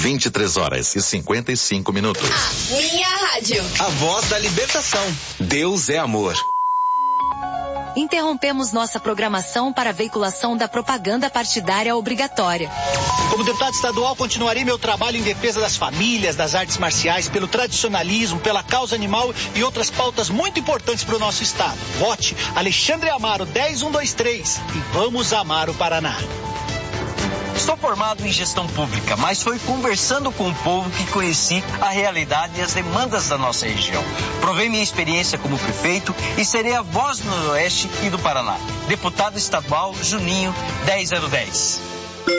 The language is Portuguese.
23h55. Minha rádio. A voz da libertação. Deus é amor. Interrompemos nossa programação para a veiculação da propaganda partidária obrigatória. Como deputado estadual, continuarei meu trabalho em defesa das famílias, das artes marciais, pelo tradicionalismo, pela causa animal e outras pautas muito importantes para o nosso estado. Vote Alexandre Amaro 10123 e vamos amar o Paraná. Sou formado em gestão pública, mas foi conversando com o povo que conheci a realidade e as demandas da nossa região. Provei minha experiência como prefeito e serei a voz do Noroeste e do Paraná. Deputado estadual Juninho 10010.